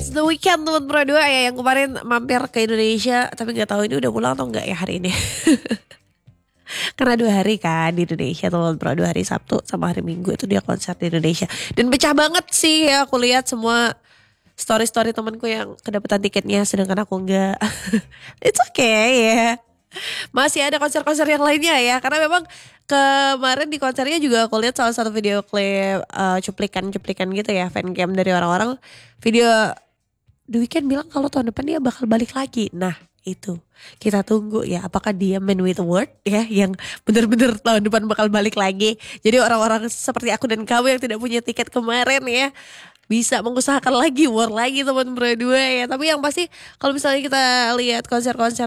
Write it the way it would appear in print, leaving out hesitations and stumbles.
The Weeknd teman Pro 2 ya, yang kemarin mampir ke Indonesia. Tapi gak tahu ini udah pulang atau enggak ya hari ini. Karena 2 hari kan di Indonesia teman Pro 2 hari Sabtu sama hari Minggu itu dia konser di Indonesia. Dan pecah banget sih ya, aku lihat semua story-story temanku yang kedapatan tiketnya sedangkan aku enggak. It's okay ya. Masih ada konser-konser yang lainnya ya. Karena memang kemarin di konsernya juga aku lihat salah satu video klip cuplikan-cuplikan gitu ya, fancam dari orang-orang. Video The Weeknd bilang kalau tahun depan dia bakal balik lagi. Nah itu kita tunggu ya, apakah dia man with a word ya, yang benar-benar tahun depan bakal balik lagi. Jadi orang-orang seperti aku dan kamu yang tidak punya tiket kemarin ya bisa mengusahakan lagi, war lagi teman berdua ya. Tapi yang pasti kalau misalnya kita lihat konser-konser